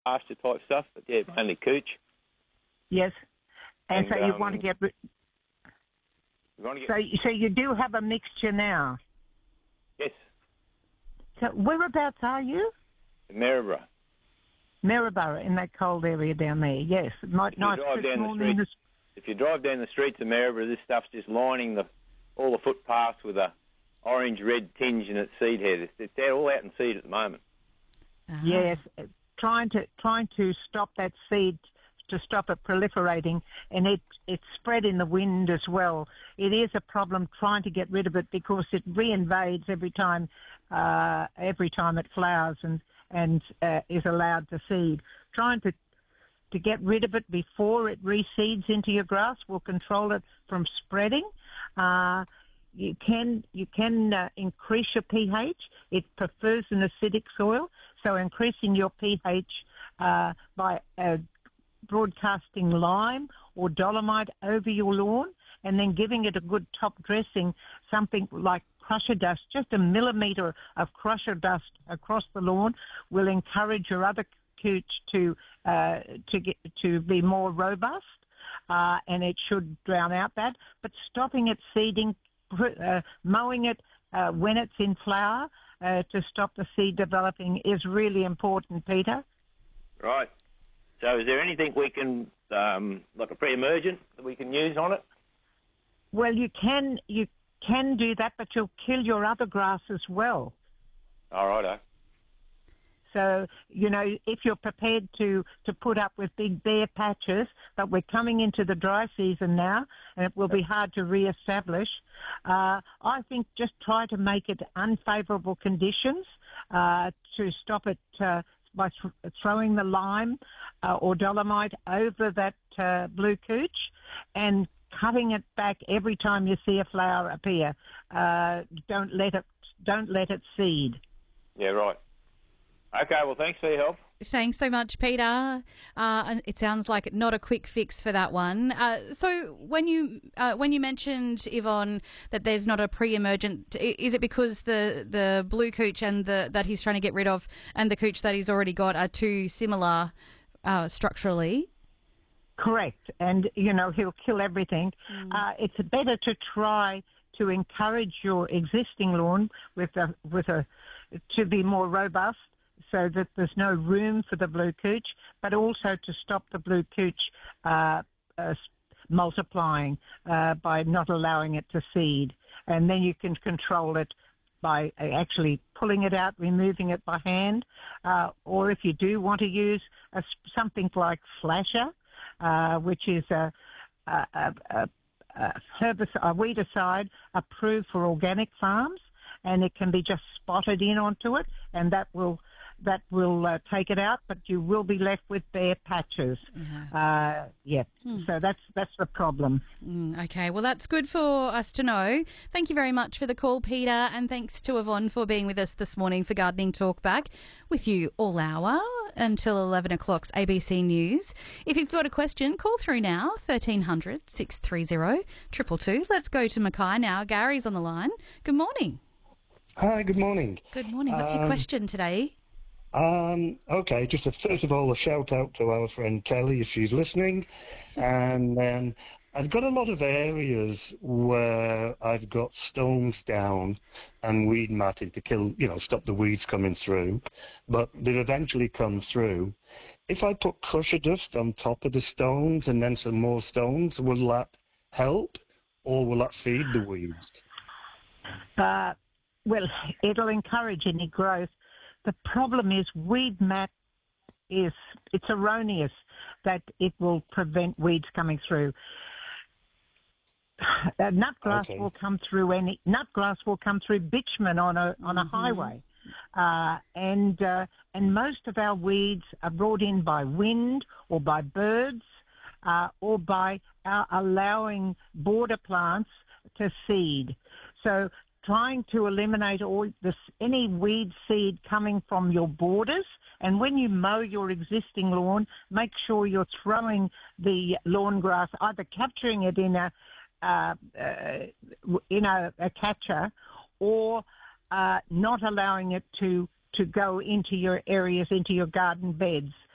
pasture type stuff, but yeah, mainly cooch. Yes. And so you want to get... So you do have a mixture now? Yes. So whereabouts are you? Maryborough. Maryborough, in that cold area down there, yes. If you drive down the streets of Maryborough, this stuff's just lining all the footpaths with a orange-red tinge in its seed head. It's all out in seed at the moment. Uh-huh. Yes, trying to stop that seed, to stop it proliferating, and it's spread in the wind as well. It is a problem trying to get rid of it because it reinvades every time it flowers and is allowed to seed. Trying to get rid of it before it reseeds into your grass will control it from spreading. You can increase your pH. It prefers an acidic soil, so increasing your pH by broadcasting lime or dolomite over your lawn and then giving it a good top dressing, something like crusher dust, just a millimetre of crusher dust across the lawn will encourage your other cooch to be more robust, and it should drown out that. But stopping it seeding, mowing it when it's in flower to stop the seed developing is really important, Peter. Right. So is there anything we can, like a pre-emergent, that we can use on it? Well, you can do that, but you'll kill your other grass as well. All righto. So, if you're prepared to put up with big bare patches, but we're coming into the dry season now, and it will be hard to re-establish, I think just try to make it unfavourable conditions to stop it by throwing the lime or dolomite over that blue cooch and cutting it back every time you see a flower appear. Don't let it seed. Yeah, right. Okay, well, thanks for your help. Thanks so much, Peter. And it sounds like not a quick fix for that one. So when you mentioned, Yvonne, that there's not a pre-emergent, is it because the blue cooch and that he's trying to get rid of and the cooch that he's already got are too similar structurally? Correct. And, he'll kill everything. It's better to try to encourage your existing lawn to be more robust, so that there's no room for the blue cooch, but also to stop the blue cooch multiplying by not allowing it to seed. And then you can control it by actually pulling it out, removing it by hand, or if you do want to use something like Flasher, which is a weedicide approved for organic farms, and it can be just spotted in onto it, and that will take it out, but you will be left with bare patches. So that's the problem. Okay, well, that's good for us to know. Thank you very much for the call, Peter, and thanks to Yvonne for being with us this morning for Gardening Talkback, with you all hour until 11 o'clock's ABC News. If you've got a question, call through now, 1300 630 222. Let's go to Mackay now. Gary's on the line. Good morning. Hi, good morning. Good morning. What's your question today? Okay, just first of all, a shout out to our friend Kelly if she's listening. And then I've got a lot of areas where I've got stones down and weed matting to kill, stop the weeds coming through. But they've eventually come through. If I put crusher dust on top of the stones and then some more stones, will that help or will that feed the weeds? Well, it'll encourage any growth. The problem is weed mat it's erroneous that it will prevent weeds coming through. Nutgrass will come through nutgrass will come through bitumen on a highway, and most of our weeds are brought in by wind or by birds, or by allowing border plants to seed. So trying to eliminate any weed seed coming from your borders. And when you mow your existing lawn, make sure you're throwing the lawn grass, either capturing it in a catcher, or not allowing it to go into your areas, into your garden beds.